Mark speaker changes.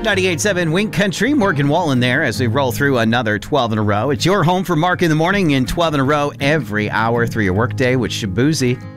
Speaker 1: 98.7 Wink Country, Morgan Wallen there as we roll through another 12 in a row. It's your home for Mark in the Morning and 12 in a row every hour through your workday with Shabuzi.